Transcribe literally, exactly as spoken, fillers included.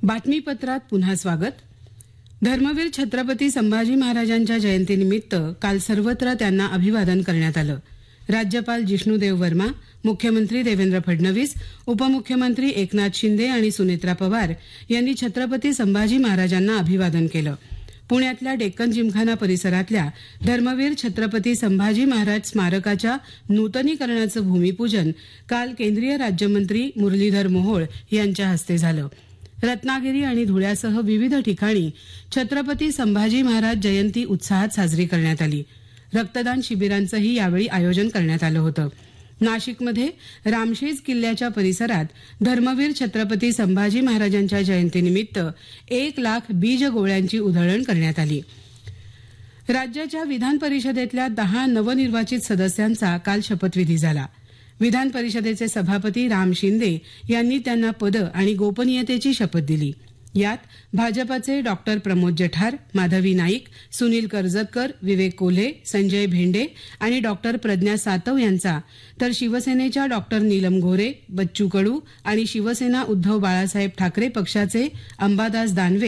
बातमीपत्रात पुन्हा स्वागत. धर्मवीर छत्रपती संभाजी महाराजांच्या जयंतीनिमित्त काल सर्वत्र त्यांना अभिवादन करण्यात आलं. राज्यपाल जिष्णुदेव वर्मा, मुख्यमंत्री देवेंद्र फडणवीस, उपमुख्यमंत्री एकनाथ शिंदे आणि सुनेत्रा पवार यांनी छत्रपती संभाजी महाराजांना अभिवादन केलं. पुण्यातल्या डेक्कन जिमखाना परिसरातल्या धर्मवीर छत्रपती संभाजी महाराज स्मारकाच्या नूतनीकरणाचं भूमिपूजन काल केंद्रीय राज्यमंत्री मुरलीधर मोहोळ यांच्या हस्ते झालं. रत्नागिरी आणि धुळ्यासह विविध ठिकाणी छत्रपती संभाजी महाराज जयंती उत्साहात साजरी करण्यात आली. रक्तदान शिबिरांचंही यावेळी आयोजन करण्यात आलं होतं. नाशिकमध्ये रामशेज किल्ल्याच्या परिसरात धर्मवीर छत्रपती संभाजी महाराजांच्या जयंतीनिमित्त एक लाख बीज गोळ्यांची उधळण करण्यात आली. राज्याच्या विधान परिषदेतल्या दहा नवनिर्वाचित सदस्यांचा काल शपथविधी झाला. विधान परिषदेचे सभापती राम शिंदे यांनी त्यांना पद आणि गोपनीयतेची शपथ दिली. यात भाजपाचे डॉक्टर प्रमोद जठार, माधवी नाईक, सुनील कर्जतकर, विवेक कोल्हे, संजय भेंडे आणि डॉक्टर प्रज्ञा सातव यांचा, तर शिवसेनेच्या डॉक्टर नीलम गोरे, बच्चू कडू आणि शिवसेना उद्धव बाळासाहेब ठाकरे पक्षाचे अंबादास दानवे